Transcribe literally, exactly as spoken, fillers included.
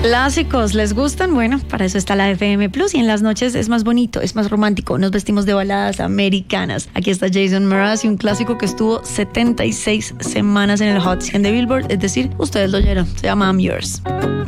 Clásicos, ¿les gustan? Bueno, para eso está la F M Plus y en las noches es más bonito, es más romántico. Nos vestimos de baladas americanas. Aquí está Jason Mraz y un clásico que estuvo setenta y seis semanas en el Hot cien de Billboard, es decir, ustedes lo oyeron, se llama I'm Yours.